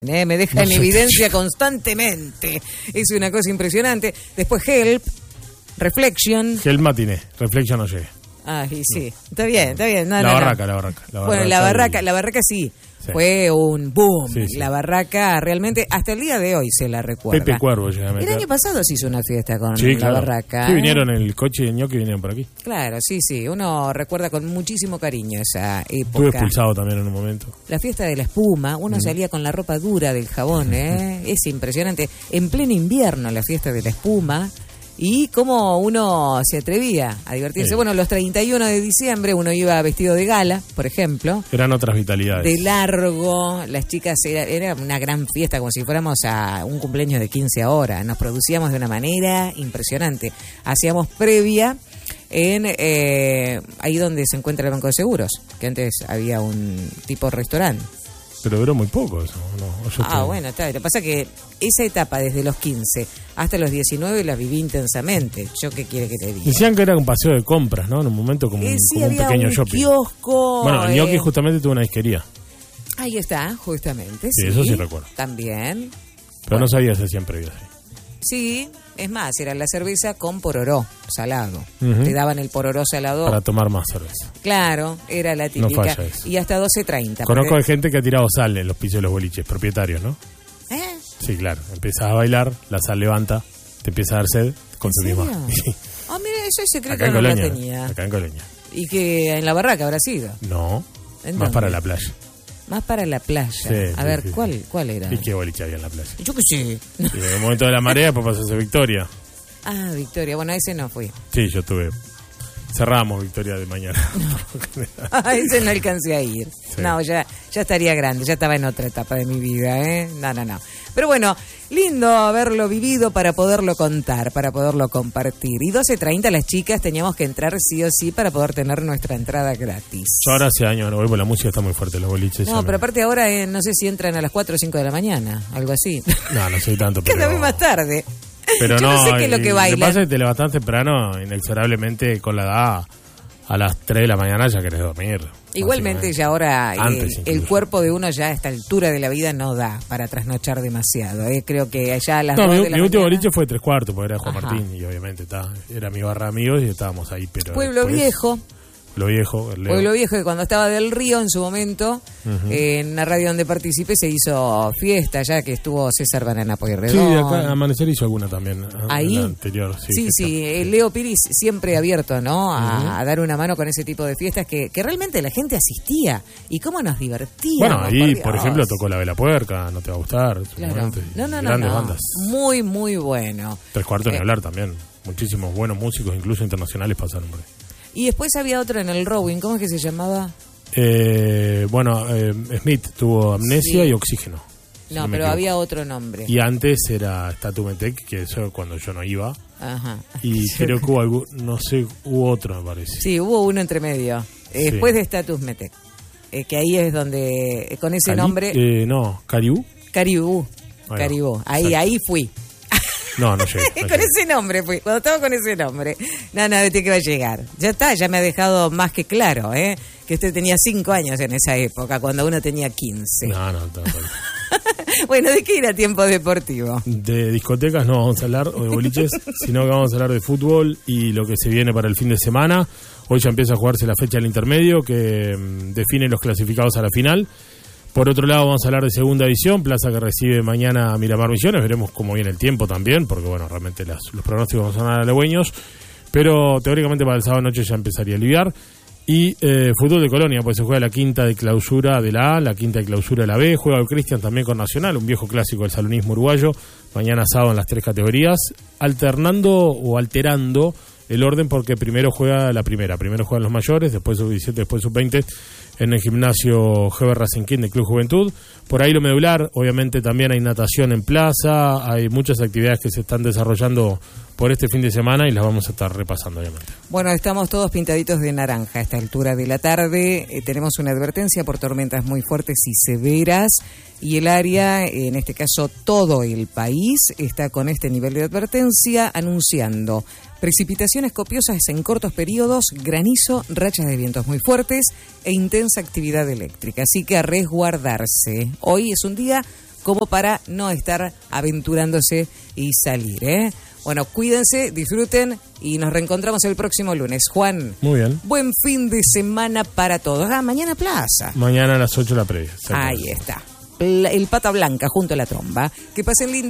Me deja en evidencia constantemente. Es una cosa impresionante. Después Help, Reflection. Help matiné, Reflection no llegué. Ah, y sí, está bien. No, la barraca. Bueno, la barraca sí. Fue un boom. Sí. La barraca realmente, hasta el día de hoy se la recuerda. Pepe Cuervo llega a meter. El año pasado se hizo una fiesta con la barraca. Sí, vinieron en el coche de ñoqui, vinieron por aquí. Claro, sí. Uno recuerda con muchísimo cariño esa época. Estuve expulsado también en un momento. La fiesta de la espuma, uno salía con la ropa dura del jabón, Es impresionante. En pleno invierno la fiesta de la espuma. Y cómo uno se atrevía a divertirse. Sí. Bueno, los 31 de diciembre uno iba vestido de gala, por ejemplo. Eran otras vitalidades. De largo, las chicas, era una gran fiesta, como si fuéramos a un cumpleaños de 15 ahora. Nos producíamos de una manera impresionante. Hacíamos previa en ahí donde se encuentra el Banco de Seguros, que antes había un tipo restaurante. Pero duró muy poco eso, ¿no? Bueno, está. Lo que pasa es que esa etapa desde los 15 hasta los 19 la viví intensamente. ¿Yo qué quiere que te diga? Decían que era un paseo de compras, ¿no? En un momento como un pequeño un shopping. Kiosco. Bueno, el ñoqui justamente tuvo una disquería. Ahí está, justamente. Sí, eso sí recuerdo. También. Pero no sabía si hacían previas ahí. Sí, es más, era la cerveza con pororó salado. Te daban el pororó salado. Para tomar más cerveza. Claro, era la típica. No falla eso. Y hasta 12:30. Conozco de gente que ha tirado sal en los pisos de los boliches, propietarios, ¿no? Sí, claro. Empiezas a bailar, la sal levanta, te empieza a dar sed, consumís más. Mira, eso es secreto. Acá en no Colonia, lo tenía. Acá en Colonia. ¿Y que en la barraca habrá sido? No, más para la playa. Más para la playa. A ver, ¿cuál era? ¿Y qué boliche había en la playa? Yo qué sé. Y en el momento de la marea, después pasó a Victoria. Ah, Victoria. Bueno, ese no fui. Sí, yo tuve. Cerramos Victoria de mañana. Ese no alcancé a ir. Sí. No, ya estaría grande. Ya estaba en otra etapa de mi vida, No. Pero bueno, lindo haberlo vivido para poderlo contar, para poderlo compartir. Y 12:30 las chicas teníamos que entrar sí o sí para poder tener nuestra entrada gratis. Yo ahora hace años no voy, porque la música está muy fuerte, los boliches. No, pero aparte ahora no sé si entran a las 4 o 5 de la mañana, algo así. No soy tanto, pero... Cada vez más tarde. Pero yo no sé qué es lo que bailan. Lo que pasa es que te levantás temprano, inexorablemente con la edad, a las 3 de la mañana ya querés dormir. Igualmente ya ahora el cuerpo de uno ya a esta altura de la vida no da para trasnochar demasiado. Creo que allá a las 2 de la mañana... Mi último boliche fue 3/4, porque era Juan Martín y obviamente era mi barra de amigos y estábamos ahí. Pero Pueblo Viejo. Pueblo Viejo, que cuando estaba Del Río en su momento, en la radio donde participé se hizo fiesta, ya que estuvo César Banana Pueyrredón. Sí, acá Amanecer hizo alguna también. Ahí. En la anterior, Sí, Leo Piris siempre abierto, ¿no? A dar una mano con ese tipo de fiestas que realmente la gente asistía. Y cómo nos divertíamos. Bueno, ahí, por ejemplo, tocó La Vela Puerca, no te va a gustar. Claro. No. Grandes bandas. Muy, muy bueno. 3/4 ni hablar también. Muchísimos buenos músicos, incluso internacionales, pasaron por ahí. Y después había otro en el Rowing, ¿cómo es que se llamaba? Smith tuvo Amnesia y Oxígeno. No, pero había otro nombre. Y antes era Statu Metec, que eso cuando yo no iba. Ajá. Y creo que hubo otro, me parece. Sí, hubo uno entre medio. Después de Status Metec. Que ahí es donde, con ese nombre... Caribú. Caribú. Ahí fui. No llegué. Con ese nombre fui. Cuando estaba con ese nombre. No, vete que va a llegar. Ya está, ya me ha dejado más que claro, que usted tenía 5 años en esa época, cuando uno tenía 15. No. Bueno, ¿de qué era Tiempo Deportivo? De discotecas no vamos a hablar, o de boliches, sino que vamos a hablar de fútbol y lo que se viene para el fin de semana. Hoy ya empieza a jugarse la fecha del intermedio, que define los clasificados a la final. Por otro lado, vamos a hablar de segunda división, plaza que recibe mañana Miramar Misiones. Veremos cómo viene el tiempo también, porque bueno, realmente los pronósticos son halagüeños. Pero teóricamente para el sábado noche ya empezaría a aliviar. Y fútbol de Colonia, pues se juega la quinta de clausura de la A, la quinta de clausura de la B. Juega el Cristian también con Nacional, un viejo clásico del salonismo uruguayo. Mañana sábado en las 3 categorías, alternando o alterando el orden, porque primero juega la primera. Primero juegan los mayores, después sub-17, después sub-20 en el gimnasio Heber Racing King del Club Juventud. Por ahí lo medular, obviamente también hay natación en plaza, hay muchas actividades que se están desarrollando por este fin de semana y las vamos a estar repasando, obviamente. Bueno, estamos todos pintaditos de naranja a esta altura de la tarde. Tenemos una advertencia por tormentas muy fuertes y severas y el área, en este caso todo el país, está con este nivel de advertencia anunciando precipitaciones copiosas en cortos periodos, granizo, rachas de vientos muy fuertes e intensa actividad eléctrica. Así que a resguardarse. Hoy es un día como para no estar aventurándose y salir, ¿eh? Bueno, cuídense, disfruten y nos reencontramos el próximo lunes. Juan, muy bien. Buen fin de semana para todos. Mañana plaza. Mañana a las 8 la previa. Ahí está. El Pata Blanca junto a la tromba. Que pasen lindo.